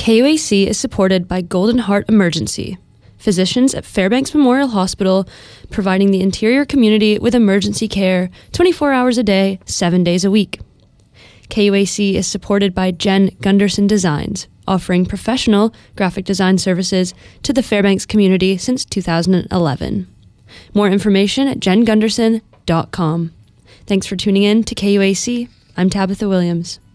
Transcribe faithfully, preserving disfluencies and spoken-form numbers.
K U A C is supported by Golden Heart Emergency, physicians at Fairbanks Memorial Hospital, providing the interior community with emergency care twenty-four hours a day, seven days a week. K U A C is supported by Jen Gunderson Designs, offering professional graphic design services to the Fairbanks community since two thousand eleven. More information at jen gunderson dot com. Thanks for tuning in to K U A C. I'm Tabitha Williams.